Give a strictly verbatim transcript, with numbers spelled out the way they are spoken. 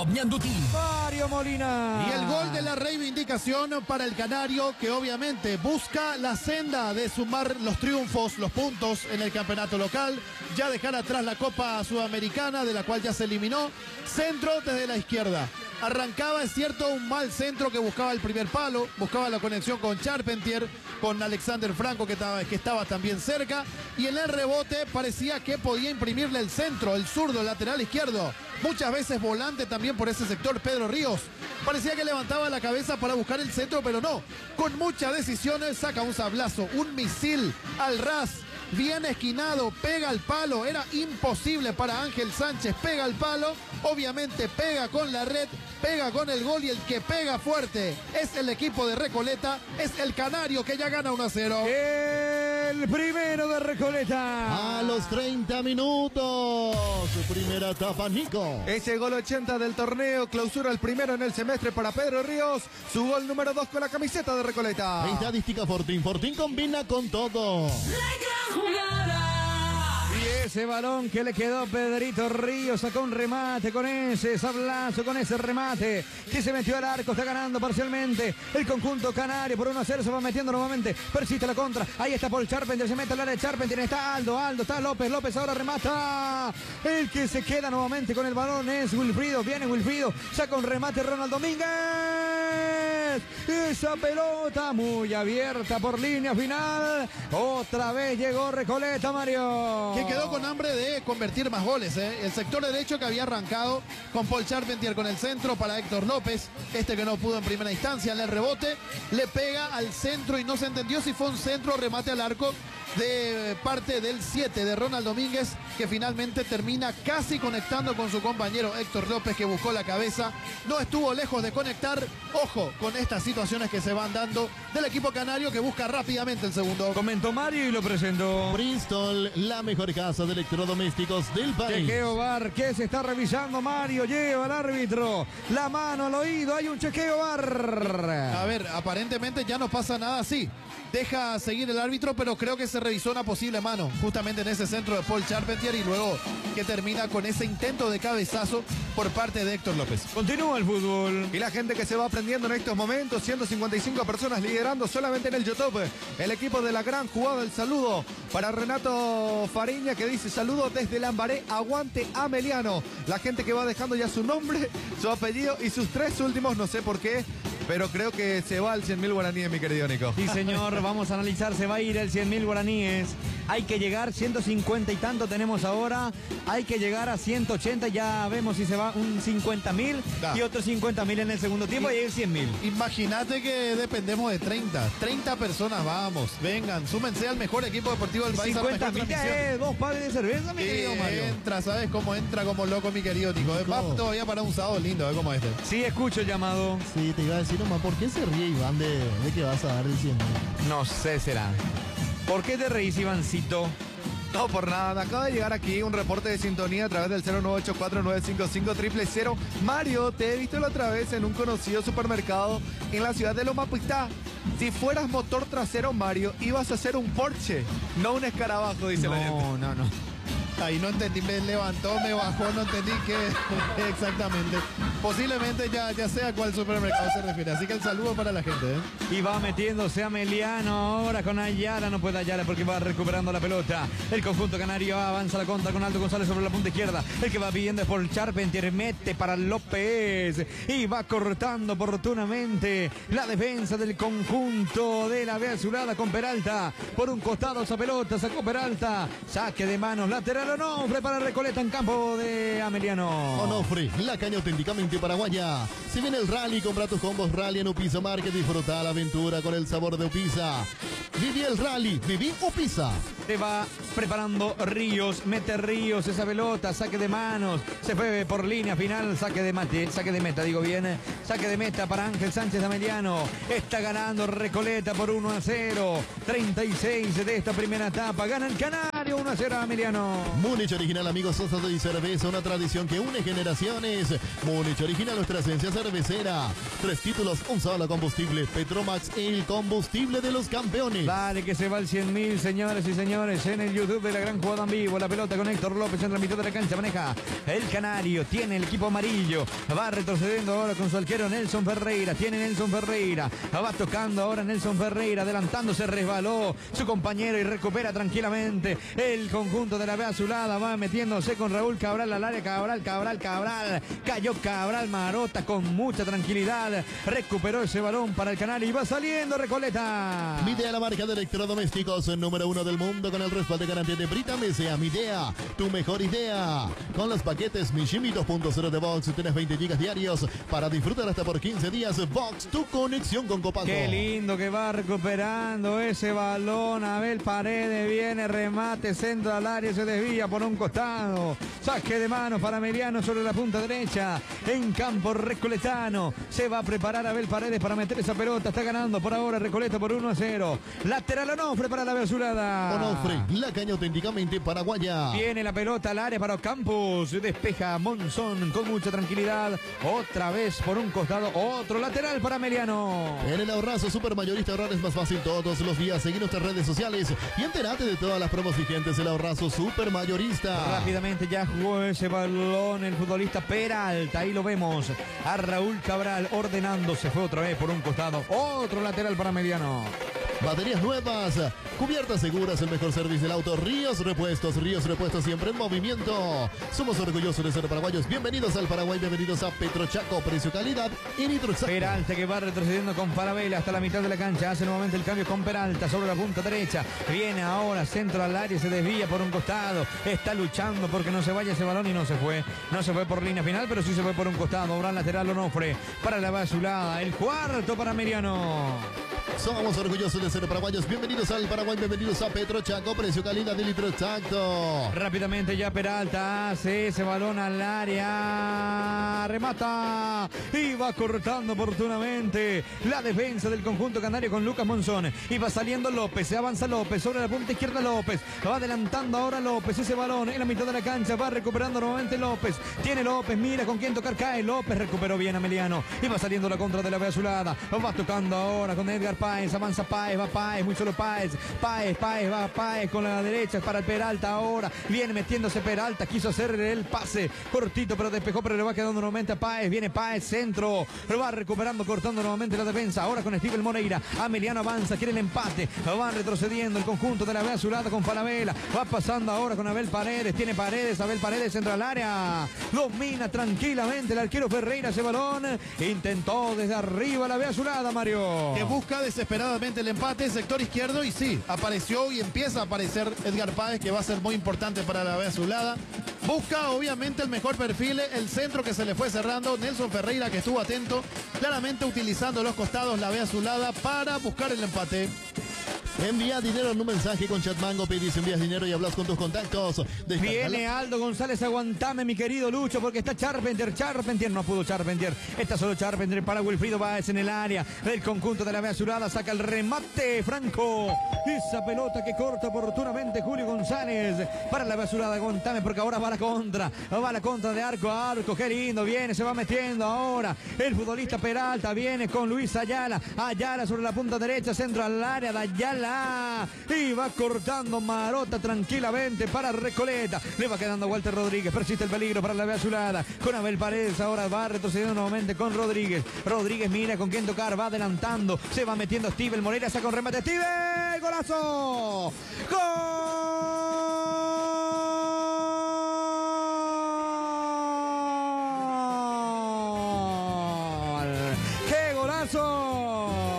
Top Ñandutí. Mario Molina. Y el gol de la reivindicación para el canario, que obviamente busca la senda de sumar los triunfos, los puntos en el campeonato local, ya dejar atrás la Copa Sudamericana, de la cual ya se eliminó. Centro desde la izquierda. Arrancaba, es cierto, un mal centro que buscaba el primer palo, buscaba la conexión con Charpentier, con Alexander Franco que estaba, que estaba también cerca, y en el rebote parecía que podía imprimirle el centro, el zurdo, el lateral izquierdo, muchas veces volante también por ese sector, Pedro Ríos. Parecía que levantaba la cabeza para buscar el centro, pero no, con muchas decisiones saca un sablazo, un misil al ras, bien esquinado, pega al palo, era imposible para Ángel Sánchez, pega al palo, obviamente pega con la red, pega con el gol, y el que pega fuerte es el equipo de Recoleta, es el canario que ya gana uno a cero. El primero de Recoleta. A los treinta minutos, su primera etapa, Nico. Ese gol ochenta del torneo clausura el primero en el semestre para Pedro Ríos, su gol número dos con la camiseta de Recoleta. Estadística Fortín, Fortín combina con todo. Y ese balón que le quedó a Pedrito Ríos, sacó un remate con ese sablazo, con ese remate que se metió al arco, está ganando parcialmente el conjunto canario por uno a cero, se va metiendo nuevamente, persiste la contra, ahí está Paul Charpentier, se mete al área de Charpentier, está Aldo, Aldo, está López, López ahora remata, el que se queda nuevamente con el balón es Wilfrido, viene Wilfrido, saca un remate Ronald Domínguez, esa pelota muy abierta por línea final, otra vez llegó Recoleta, Mario. Que quedó con hambre de convertir más goles, ¿eh? El sector derecho que había arrancado con Paul Charpentier con el centro para Héctor López, este que no pudo en primera instancia, en el rebote le pega al centro y no se entendió si fue un centro o remate al arco de parte del siete de Ronald Domínguez, que finalmente termina casi conectando con su compañero Héctor López, que buscó la cabeza, no estuvo lejos de conectar. Ojo con estas situaciones que se van dando del equipo canario, que busca rápidamente el segundo. Comentó Mario y lo presentó Bristol, la mejor casa de electrodomésticos del país. Chequeo V A R que se está revisando, Mario, lleva al árbitro la mano al oído, hay un chequeo V A R. A ver, aparentemente ya no pasa nada así. Deja seguir el árbitro, pero creo que se revisó una posible mano justamente en ese centro de Paul Charpentier, y luego que termina con ese intento de cabezazo por parte de Héctor López. Continúa el fútbol. Y la gente que se va aprendiendo en estos momentos, ciento cincuenta y cinco personas liderando solamente en el YouTube. El equipo de la gran jugada, el saludo para Renato Fariña, que dice: saludo desde Lambaré, aguante Ameliano. La gente que va dejando ya su nombre, su apellido y sus tres últimos, no sé por qué, pero creo que se va al cien mil guaraníes, mi querido Nico. Sí, señor, vamos a analizar, se va a ir el cien mil guaraníes. Hay que llegar, ciento cincuenta y tanto tenemos ahora. Hay que llegar a ciento ochenta, ya vemos si se va un cincuenta mil y otros cincuenta mil en el segundo tiempo y, y el cien mil. Imagínate que dependemos de treinta. treinta personas, vamos, vengan, súmense al mejor equipo deportivo del país. cincuenta mil es dos pares de cerveza, mi sí, querido Mario. Entra, ¿sabes cómo entra como loco, mi querido Nico? ¿Eh? Va todavía para un sábado lindo, ¿eh? Como este. Sí, escucho el llamado. Sí, te iba a decir nomás, ¿por qué se ríe Iván de, de que vas a dar el cien mil? No sé, será. ¿Por qué te reís, Ivancito? No, por nada, me acaba de llegar aquí un reporte de sintonía a través del cero nueve ocho cuatro nueve cinco cinco cero cero cero. Mario, te he visto la otra vez en un conocido supermercado en la ciudad de Lomapitá. Si fueras motor trasero, Mario, ibas a hacer un Porsche, no un escarabajo, dice no, la gente. No, no, no. Ahí no entendí, me levantó, me bajó, no entendí qué exactamente. Posiblemente ya, ya sea a cuál supermercado se refiere. Así que el saludo para la gente, ¿eh? Y va metiéndose Ameliano ahora con Ayala. No puede Ayala porque va recuperando la pelota. El conjunto canario avanza la contra con Aldo González sobre la punta izquierda. El que va pidiendo es por Charpentier. Mete para López. Y va cortando oportunamente la defensa del conjunto de la B Azulada con Peralta. Por un costado esa pelota. Sacó Peralta. Saque de manos lateral. Onofre para Recoleta en campo de Ameliano. Onofre, la caña auténticamente paraguaya. Si viene el rally, compra tus combos rally en Upisa Market. Disfruta la aventura con el sabor de Upisa. Viví el rally, viví Upisa. Se va preparando Ríos, mete Ríos esa pelota, saque de manos, se fue por línea final, saque de mate, saque de meta, digo bien, saque de meta para Ángel Sánchez Ameliano, está ganando Recoleta por uno a cero, treinta y seis de esta primera etapa, gana el Canario. Canario, uno a cero a Emiliano. Múnich Original, amigos, asado y cerveza, una tradición que une generaciones. Múnich Original, nuestra esencia cervecera. Tres títulos, un solo combustible. Petromax, el combustible de los campeones. Dale que se va el cien mil, señores y señores, en el YouTube de la gran jugada en vivo. La pelota con Héctor López en la mitad de la cancha, maneja el Canario, tiene el equipo amarillo. Va retrocediendo ahora con su arquero Nelson Ferreira. Tiene Nelson Ferreira. Va tocando ahora Nelson Ferreira. Adelantándose, resbaló su compañero y recupera tranquilamente el conjunto de la B azulada. Va metiéndose con Raúl Cabral al área. Cabral, Cabral, Cabral. Cayó Cabral, Marota con mucha tranquilidad. Recuperó ese balón para el Canario y va saliendo Recoleta. Midea, la marca de electrodomésticos número uno del mundo, con el respaldo de garantía de Brita Mesea. Midea, tu mejor idea. Con los paquetes Mishimi dos punto cero de Box tienes veinte gigas diarios para disfrutar hasta por quince días. Box, tu conexión con Copago. Qué lindo que va recuperando ese balón. Abel Paredes, viene remate, centro al área, se desvía por un costado. Saque de mano para Emiliano sobre la punta derecha. En campo recoletano. Se va a preparar Abel Paredes para meter esa pelota. Está ganando por ahora Recoleta por uno a cero. Lateral Onofre para la B azulada. Onofre, la caña auténticamente paraguaya. Viene la pelota al área para Campos. Despeja Monzón con mucha tranquilidad. Otra vez por un costado. Otro lateral para Emiliano. En el ahorrazo supermayorista, ahorrar es más fácil todos los días. Seguir nuestras redes sociales y entérate de todas las promos vigentes. El ahorrazo supermayorista. Rápidamente ya jugó ese balón el futbolista Peralta. Ahí lo vemos a Raúl Cabral ordenándose. Fue otra vez por un costado. Otro lateral para Emiliano. Baterías nuevas, cubiertas seguras, el mejor servicio del auto. Ríos Repuestos, Ríos Repuestos siempre en movimiento. Somos orgullosos de ser paraguayos. Bienvenidos al Paraguay, bienvenidos a Petrochaco. Precio, calidad y nitro exacto. Peralta que va retrocediendo con Falabella hasta la mitad de la cancha. Hace nuevamente el cambio con Peralta sobre la punta derecha. Viene ahora centro al área, se desvía por un costado. Está luchando porque no se vaya ese balón y no se fue. No se fue por línea final, pero sí se fue por un costado. Ahora lateral Onofre para la azulada. El cuarto para Emiliano. Somos orgullosos de ser paraguayos. Bienvenidos al Paraguay, bienvenidos a Petrochaco. Precio, calidad y litro exacto. Rápidamente ya Peralta hace ese balón al área. Remata. Y va cortando oportunamente la defensa del conjunto canario con Lucas Monzón. Y va saliendo López. Se avanza López sobre la punta izquierda López. Va adelantando ahora López. Ese balón en la mitad de la cancha. Va recuperando nuevamente López. Tiene López. Mira con quién tocar. Cae López. Recuperó bien a Emiliano. Y va saliendo la contra de la B azulada. Va tocando ahora con Edgar Páez, avanza Páez, va Páez, muy solo Páez, Páez, Páez, va Páez con la derecha para el Peralta ahora, viene metiéndose Peralta, quiso hacer el pase cortito pero despejó, pero le va quedando nuevamente a Páez, viene Páez, centro, lo va recuperando, cortando nuevamente la defensa, ahora con Steven Moreira, Emiliano avanza, quiere el empate, va retrocediendo el conjunto de la B azulada con Falabella, va pasando ahora con Abel Paredes, tiene Paredes, Abel Paredes entra al área, domina tranquilamente el arquero Ferreira ese balón, intentó desde arriba la B azulada, Mario. Que busca desesperadamente el empate, sector izquierdo, y sí, apareció y empieza a aparecer Edgar Páez, que va a ser muy importante para la B azulada. Busca obviamente el mejor perfil, el centro que se le fue cerrando, Nelson Ferreira que estuvo atento, claramente utilizando los costados la B azulada para buscar el empate. Envía dinero en un mensaje con Chatmango, pedís, envías dinero y hablas con tus contactos. Viene Descargala. Aldo González, aguantame mi querido Lucho, porque está Charpentier, Charpentier, no pudo Charpentier, está solo Charpentier para Wilfrido Báez en el área del conjunto de la B azulada, saca el remate Franco, esa pelota que corta oportunamente Julio González para la B azulada, aguantame porque ahora va la contra, va la contra de arco a arco, qué lindo, viene, se va metiendo ahora el futbolista Peralta, viene con Luis Ayala, Ayala sobre la punta derecha, centro al área de Ayala, y va cortando Marota tranquilamente para Recoleta, le va quedando a Walter Rodríguez, persiste el peligro para la B azulada, con Abel Paredes ahora va retrocediendo nuevamente con Rodríguez, Rodríguez mira con quién tocar, va adelantando, se va metiendo Steven Moreira, saca un remate, Steven, golazo, gol.